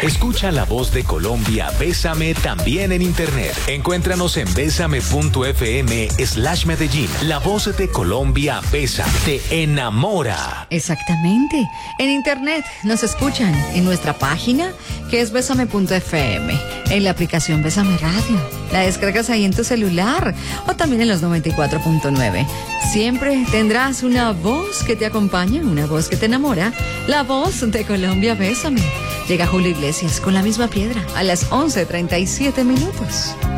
Escucha La Voz de Colombia, Bésame también en internet. Encuéntranos en besame.fm/Medellín. La Voz de Colombia, Bésame, te enamora. Exactamente. En internet nos escuchan en nuestra página, que es besame.fm, en la aplicación Bésame Radio. La descargas ahí en tu celular o también en los 94.9. Siempre tendrás una voz que te acompaña, una voz que te enamora. La Voz de Colombia, Bésame. Llega Julio Iglesias con La Misma Piedra a las 11:37 minutos.